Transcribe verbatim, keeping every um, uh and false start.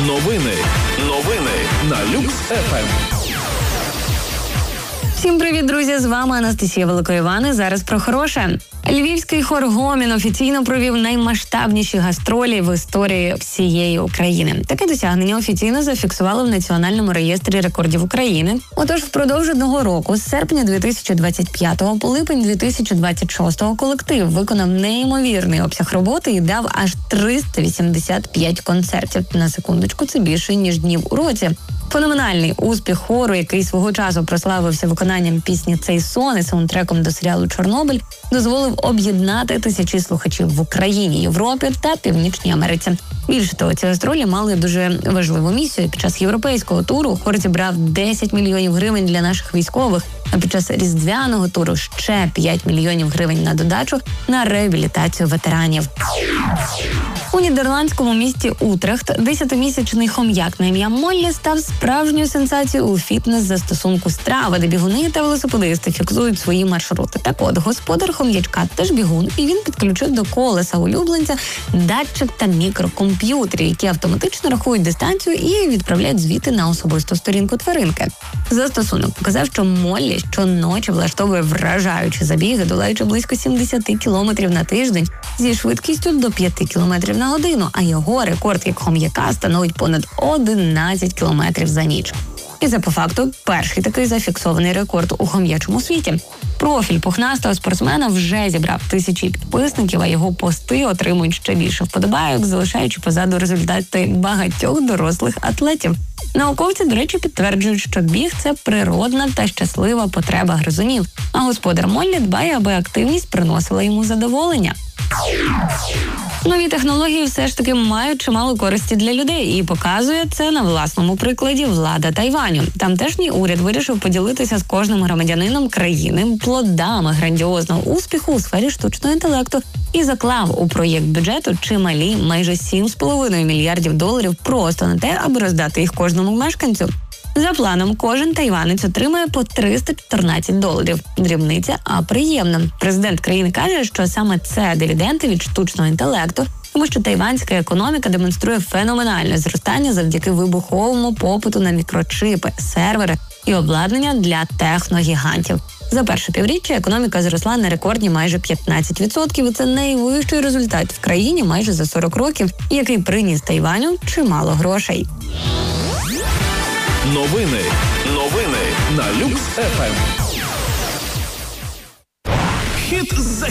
Новини. Новини на Люкс еф ем. Всім привіт, друзі! З вами Анастасія Великоївана. Зараз про хороше. Львівський хор «Гомін» офіційно провів наймасштабніші гастролі в історії всієї України. Таке досягнення офіційно зафіксували в Національному реєстрі рекордів України. Отож, впродовж одного року, з серпня дві тисячі двадцять п'ятого по липень дві тисячі двадцять шостого, колектив виконав неймовірний обсяг роботи і дав аж триста вісімдесят п'ять концертів. На секундочку, це більше, ніж днів у році. Феноменальний успіх хору, який свого часу прославився виконанням пісні «Цей сон» і саундтреком до серіалу «Чорнобиль», дозволив об'єднати тисячі слухачів в Україні, Європі та Північній Америці. Більше того, ці гастролі мали дуже важливу місію. Під час європейського туру хор зібрав десять мільйонів гривень для наших військових, а під час різдвяного туру ще п'ять мільйонів гривень на додачу на реабілітацію ветеранів. У нідерландському місті Утрехт десятимісячний хом'як на ім'я Моллі став справжньою сенсацією у фітнес-застосунку страви, де бігуни та велосипедисти фіксують свої маршрути. Так от, господар хом'ячка теж бігун, і він підключив до колеса улюбленця датчик та мікрокомп'ютер, які автоматично рахують дистанцію і відправляють звіти на особисту сторінку тваринки. Застосунок показав, що Моллі щоночі влаштовує вражаючі забіги, долаючи близько сімдесят кілометрів на тиждень зі швидкістю до п'ять кілометрів на годину, а його рекорд як хом'яка становить понад одинадцять кілометрів за ніч. І це по факту перший такий зафіксований рекорд у хом'ячому світі. Профіль пухнастого спортсмена вже зібрав тисячі підписників, а його пости отримують ще більше вподобайок, залишаючи позаду результати багатьох дорослих атлетів. Науковці, до речі, підтверджують, що біг – це природна та щаслива потреба гризунів, а господар Моллі дбає, аби активність приносила йому задоволення. Нові технології все ж таки мають чимало користі для людей, і показує це на власному прикладі влада Тайваню. Тамтешній уряд вирішив поділитися з кожним громадянином країни плодами грандіозного успіху у сфері штучного інтелекту і заклав у проєкт бюджету чималі майже сім з половиною мільярдів доларів просто на те, аби роздати їх кожному мешканцю. За планом, кожен тайванець отримає по триста чотирнадцять доларів. Дрібниця, а приємна. Президент країни каже, що саме це дивіденди від штучного інтелекту, тому що тайванська економіка демонструє феноменальне зростання завдяки вибуховому попиту на мікрочипи, сервери і обладнання для техногігантів. За перше півріччя економіка зросла на рекордні майже п'ятнадцять відсотків, і це найвищий результат в країні майже за сорок років, який приніс Тайваню чимало грошей. Новини. Новини на Люкс еф ем. Хіт за